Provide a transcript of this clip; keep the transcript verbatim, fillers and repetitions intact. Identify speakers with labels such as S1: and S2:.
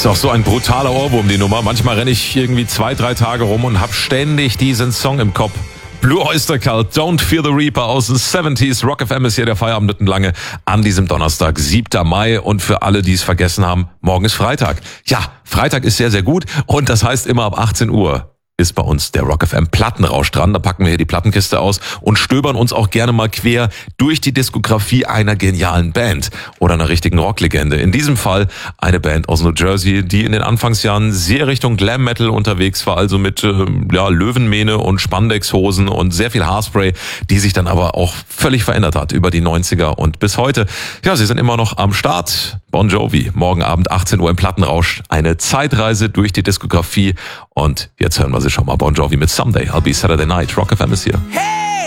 S1: Ist auch so ein brutaler Ohrwurm, die Nummer. Manchmal renne ich irgendwie zwei, drei Tage rum und habe ständig diesen Song im Kopf. Blue Oyster Cult, Don't Fear the Reaper aus den siebziger. Rock F M ist hier der Feierabend mitten lange an diesem Donnerstag, siebter Mai. Und für alle, die es vergessen haben, morgen ist Freitag. Ja, Freitag ist sehr, sehr gut. Und das heißt, immer ab achtzehn Uhr ist bei uns der Rock F M Plattenrausch dran. Da packen wir hier die Plattenkiste aus und stöbern uns auch gerne mal quer durch die Diskografie einer genialen Band oder einer richtigen Rocklegende. In diesem Fall eine Band aus New Jersey, die in den Anfangsjahren sehr Richtung Glam Metal unterwegs war, also mit äh, ja, Löwenmähne und Spandexhosen und sehr viel Haarspray, die sich dann aber auch völlig verändert hat über die neunziger und bis heute. Ja, sie sind immer noch am Start. Bon Jovi, morgen Abend achtzehn Uhr im Plattenrausch. Eine Zeitreise durch die Diskografie. Und jetzt hören wir sie schon mal. Bon Jovi mit Someday, I'll Be Saturday Night. Rock F M ist hier. Hey!